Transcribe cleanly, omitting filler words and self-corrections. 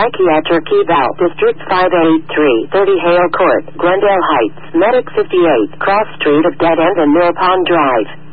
Psychiatric Eval, District 583, 30 Hale Court, Glendale Heights, Medic 58, Cross Street of Dead End and Mill Pond Drive.